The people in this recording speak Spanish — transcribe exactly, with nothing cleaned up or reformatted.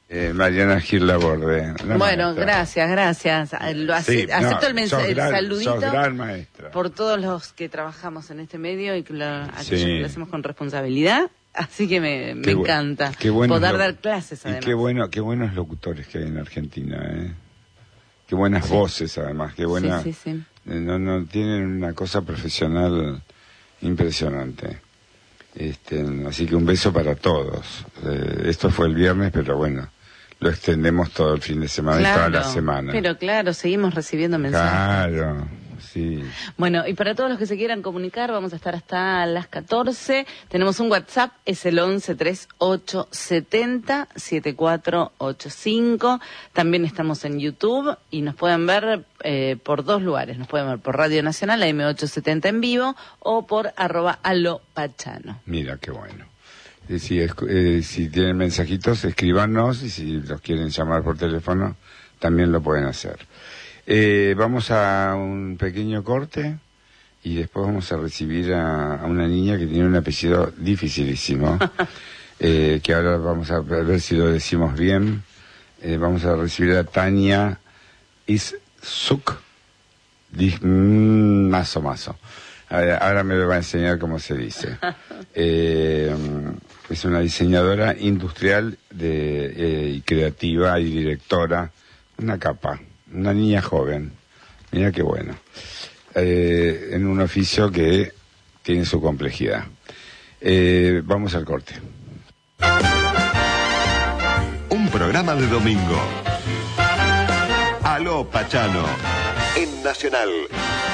Eh, Mariana Gil Laborde. Bueno, maestra. gracias, gracias. Lo ace- Sí, acepto no, el, mensaje, sos el gran- saludito sos gran maestra. por todos los que trabajamos en este medio y que lo, aquellos Sí. que lo hacemos con responsabilidad. Así que me, me Qué bu- encanta qué buenos poder lo- dar clases, Y además. qué bueno, qué buenos locutores que hay en Argentina, ¿eh? Qué buenas Sí. voces, además, qué buena. Sí, sí, sí. eh, No, no tienen una cosa profesional impresionante. Este, así que un beso para todos. Eh, esto fue el viernes, pero bueno, lo extendemos todo el fin de semana y toda la semana. Pero claro, seguimos recibiendo mensajes. Claro, sí. Bueno, y para todos los que se quieran comunicar, vamos a estar hasta las catorce. Tenemos un WhatsApp, es el once treinta y ocho setenta setenta y cuatro ochenta y cinco. También estamos en YouTube y nos pueden ver eh, por dos lugares. Nos pueden ver por Radio Nacional, A M ochocientos setenta en vivo, o por arroba alopachano. Mira, qué bueno. Eh, si, es- eh, si tienen mensajitos, escríbanos, y si los quieren llamar por teléfono, también lo pueden hacer. Eh, vamos a un pequeño corte y después vamos a recibir a, a una niña que tiene un apellido dificilísimo, eh, que ahora vamos a ver si lo decimos bien. Eh, vamos a recibir a Tania Iszuk, Di- mm, mazo mazo. Ahora, ahora me lo va a enseñar cómo se dice. Eh, es una diseñadora industrial de, eh, y creativa y directora, una capa, una niña joven. Mira qué bueno. Eh, en un oficio que tiene su complejidad. Eh, vamos al corte. Un programa de domingo. Aló Pachano. En Nacional.